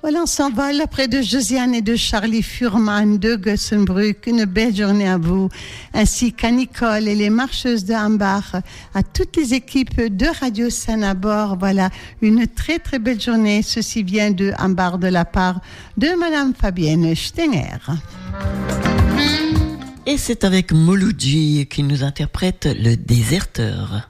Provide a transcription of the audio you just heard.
Voilà, on s'envole après de Josiane et de Charlie Furman de Gössenbrück. Une belle journée à vous, ainsi qu'à Nicole et les marcheuses de Hambach, à toutes les équipes de Radio Sanabor. Voilà, une très très belle journée. Ceci vient de Hambach de la part de Madame Fabienne Stenger. Et c'est avec Mouloudji qui nous interprète Le Déserteur.